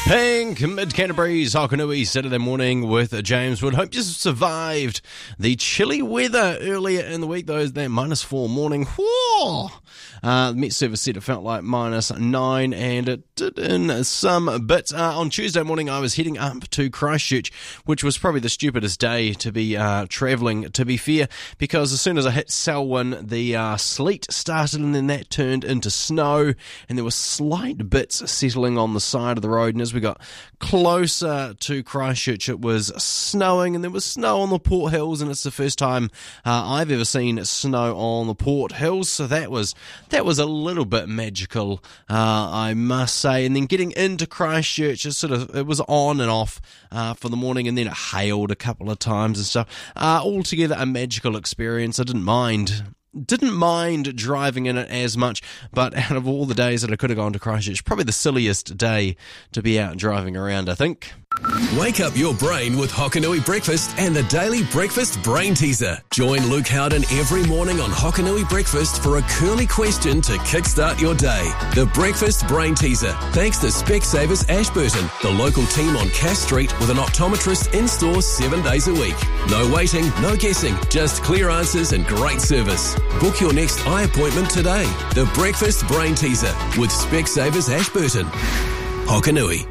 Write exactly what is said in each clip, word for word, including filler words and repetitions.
Pink, Mid-Canterbury's Hokanui Saturday morning with James Wood. Hope you survived the chilly weather earlier in the week, though, that minus four morning. Whoa! Uh, the Met Service said it felt like minus nine, and it did in some bits. Uh, on Tuesday morning, I was heading up to Christchurch, which was probably the stupidest day to be uh, travelling, to be fair, because as soon as I hit Selwyn, the uh, sleet started, and then that turned into snow, and there were slight bits settling on the side of the road, and as we got closer to Christchurch, it was snowing, and there was snow on the Port Hills, and it's the first time uh, I've ever seen snow on the Port Hills, so that was that was a little bit magical, uh, I must say. And then getting into Christchurch, it sort of it was on and off uh, for the morning, and then it hailed a couple of times and stuff. Uh, altogether a magical experience. I didn't mind. Didn't mind driving in it as much, but out of all the days that I could have gone to Christchurch, probably the silliest day to be out driving around, I think. Wake up your brain with Hokanui Breakfast and the Daily Breakfast Brain Teaser. Join Luke Howden every morning on Hokanui Breakfast for a curly question to kickstart your day. The Breakfast Brain Teaser, thanks to Specsavers Ashburton, the local team on Cass Street with an optometrist in-store seven days a week. No waiting, no guessing, just clear answers and great service. Book your next eye appointment today. The Breakfast Brain Teaser with Specsavers Ashburton. Hokanui.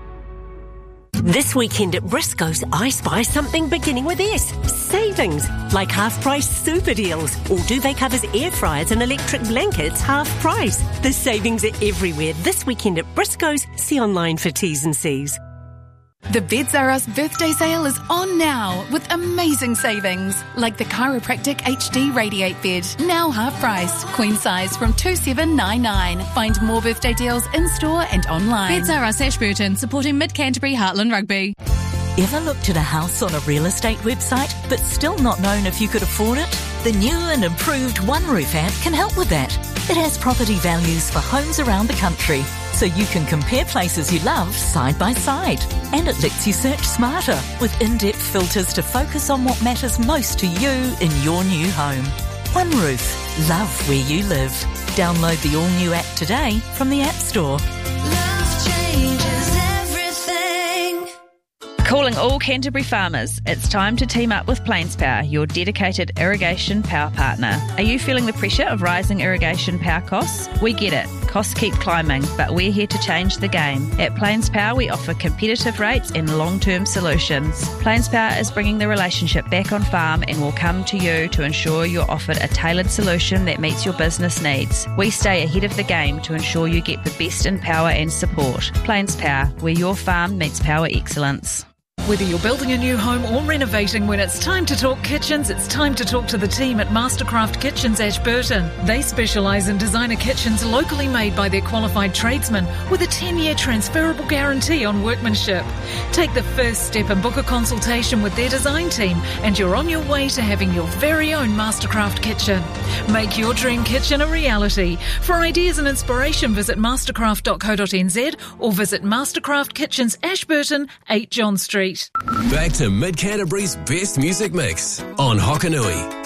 This weekend at Briscoe's, I spy something beginning with S. Savings, like half-price super deals. All duvet covers, air fryers and electric blankets, half price. The savings are everywhere this weekend at Briscoe's. See online for T's and C's. The Beds R Us birthday sale is on now with amazing savings, like the Chiropractic H D Radiate Bed, now half price, queen size from two seven nine nine. Find more birthday deals in-store and online. Beds R Us Ashburton, supporting Mid-Canterbury Heartland Rugby. Ever looked at a house on a real estate website but still not known if you could afford it? The new and improved One Roof app can help with that. It has property values for homes around the country, so you can compare places you love side by side. And it lets you search smarter with in-depth filters to focus on what matters most to you in your new home. One Roof. Love where you live. Download the all-new app today from the App Store. Love changes everything. Calling all Canterbury farmers, it's time to team up with Plains Power, your dedicated irrigation power partner. Are you feeling the pressure of rising irrigation power costs? We get it. Costs keep climbing, but we're here to change the game. At Plains Power, we offer competitive rates and long-term solutions. Plains Power is bringing the relationship back on farm and will come to you to ensure you're offered a tailored solution that meets your business needs. We stay ahead of the game to ensure you get the best in power and support. Plains Power, where your farm meets power excellence. Whether you're building a new home or renovating, when it's time to talk kitchens, it's time to talk to the team at Mastercraft Kitchens Ashburton. They specialise in designer kitchens locally made by their qualified tradesmen with a ten-year transferable guarantee on workmanship. Take the first step and book a consultation with their design team and you're on your way to having your very own Mastercraft kitchen. Make your dream kitchen a reality. For ideas and inspiration, visit mastercraft dot co dot n z or visit Mastercraft Kitchens Ashburton, eight John Street. Back to Mid-Canterbury's best music mix on Hokanui.